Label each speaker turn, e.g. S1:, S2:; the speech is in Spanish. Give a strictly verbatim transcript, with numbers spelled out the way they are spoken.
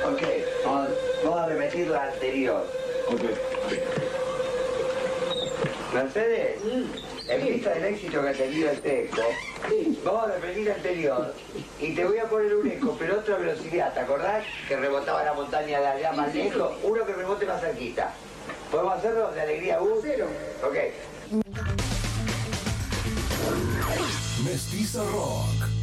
S1: Ok, vamos, vamos a repetir la anterior.
S2: Ok.
S1: Mercedes, en vista del éxito que ha tenido el Teco, vamos a repetir la anterior y te voy a poner un eco, pero a otra velocidad. ¿Te acordás que rebotaba la montaña de allá más lejos? Uno que rebote más cerquita. ¿Podemos hacerlo de alegría U?
S3: Cero.
S1: Ok.
S4: Mestiza Rock.